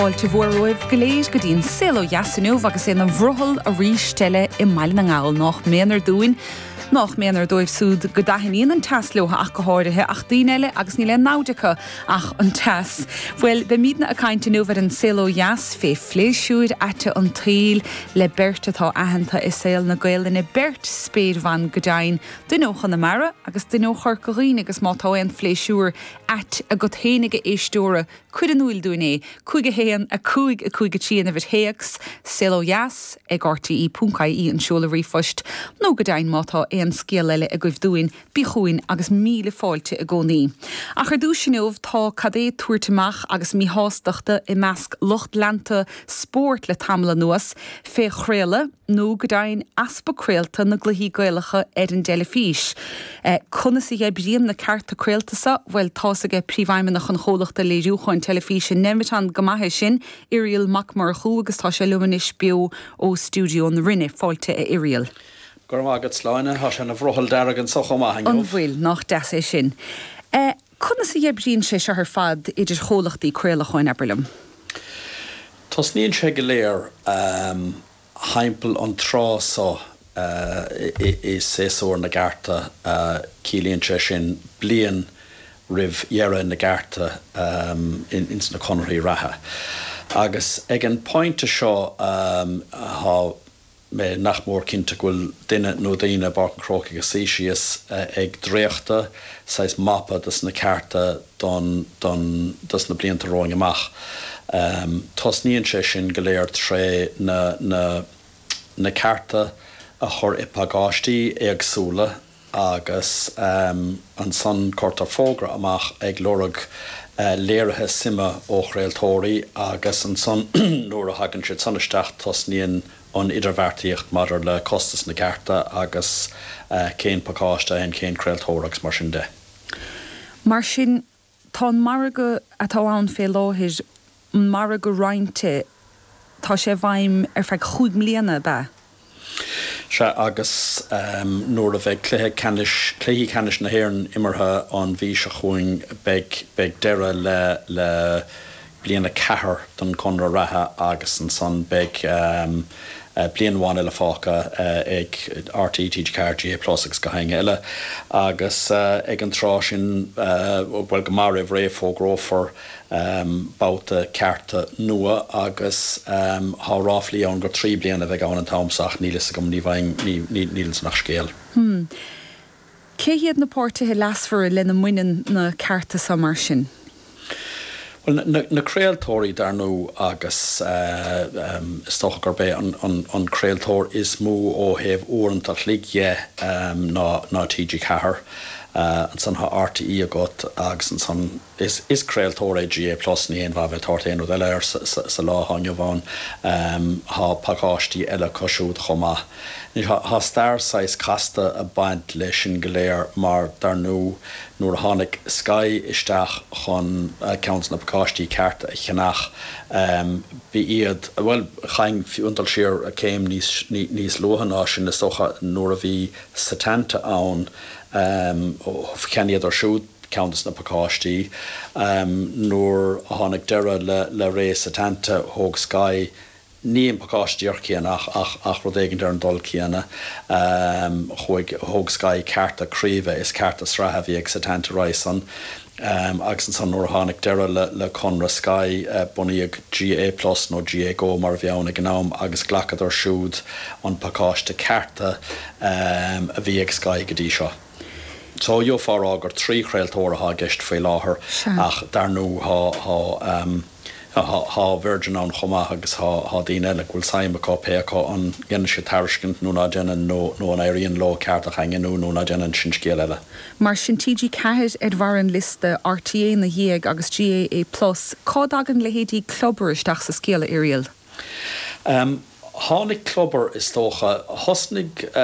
Te bhfuaróibh go léir go dtíon silo jasanú agus é na bhruthal a rístelle I maill na ngáil nach méanar dúin. Nach méanar dóibh súd go daithníon an teasluha ach go háirithe ach daoine agus ní le náideacha ach an teas. Well, be míadna a cainte nuair an silo jas fé fléisiúd aite an tríl le beirt atá ahananta is saoil na Gaeilge na beirt spéir van godain duóchan na mara agus duóchar goghine agus mátá an fléisiúr at a go théinige éistóra cuid an úil dúné, chuige héan a chuig tíana a bheit héags, silo jas ag RTE.ie an seola rifost, nó godain mátá an scéile a goibh dúin bí chuin agus míle fáilte a gcónaí. A chu dúisiúmh tá cadé tuairteach agus mí hásteachta I measc Locht Lanta sport le tamla nuas fé chréile nó godain aspa créalta na gluhí Gaeilge an delafís. Conna sig bríon na carta créaltasa, well tá sig príomhhaimimeach an chólachta léirúchain telefísin nemit an gomaithe sin Irial Macmar Chu agus tá sé lumanis bio ó stúdio an rinne fáilte a Irial. Gur mágad sláine has an a bhruthal dearg an socha maithing. An bhfuil nach deas é sin. Conna sa bríonn sé se ar fad idir chólachtaí créalacháin Aberlum? Tás níon sé go léir haimpel an trásá is séasúir na garta cílíonn sé sin blian rih dhearra na garta ins na conraí ratha. Agus ag an pointe seo há me nachmór cinnte gúil duine nó daoine barcan cróca go síisias ag dréachta sais mappa dus na carta don dus na blianta róing amach. Tás níonn sé sin go léir tré na carta a chur I pagáistí agsúla agus an san cortar fógra amach ag lorug léirithe sima ó chréaltóirí agus an san nuair a hagann siad sanisteach tás níon an idirhharrtaíocht mar le costas na carta agus cén pagáiste an cén chréaltóireachs mar sin de. Mar sin tá marga atá an fé láthir marga roiinte tá sé bhaim ar feadh 5 mbliana be. Se agus nuair a bheith cléithí canis na hÉireann imirthe an bhí se chuing beag deire le bliana cethir don conra ratha agus an san beag blianháin eile fáca ag RTE GA plus agus go hainge eile agus ag an trá sin bhfuil go mar ré fógrófar bouta carta nua agus há ráflí an gur 3 bliana bheith an támsach nílas gom nílas nach scéal. Cé hiad na pórtaithe lasfar le na muinen na carta sa mar sin? Well, na créaltóirí dar nó agus stocha gur bé an créaltóir is mú ó héh uanta líe ná TG Cahar. An san ha RTE a got agus an san is créaltóir GA plus ní ein bheith tartaíon ó eile sa lá hainne bháin há pagáistí eile cosisiúd chomá. Ní há stair sais casta a baint leis sin go léir mar dar nó nuair a tháinig Sky isteach chun count na pagáistí carta a cheannach bí iad bhfuil chaing fiúntal siar a céim níos luhanná sin na socha nuair a bhí satanta ann ceanniad ar siúd countess na pagáistí nuair a tháinig deire le ré satanta thóg Sky ní an pagáistíoch céanach ach rud éigean ar an dul céanna chuig thóg Sky carta críomh is carta sratha bhí ag satanta raisan agus an san nuair a tháinig deire le conra Sky bunaíodh GA plus nó GA Go mar bheanna gnám agus ghlacad ar siúd an pagáiste carta a bhí ag Sky go dtí seo. So jo far agur 3 chréaltóir a gist fé láthair ach dar nó há Virgin an chomá agus há daoine eile bhfuil saim aá péá an gine sé taircint nó ná déanaan nó an éiríonn lá ceart a chaingeú nó ná déanaan sin scéal eile. Mar sin TG Cahir bhar an liste RTA na dhéag agus GA plus cá dagan le héadí clubbar isteach sa scéal Irial? Tháinig clubbar is tócha thosnig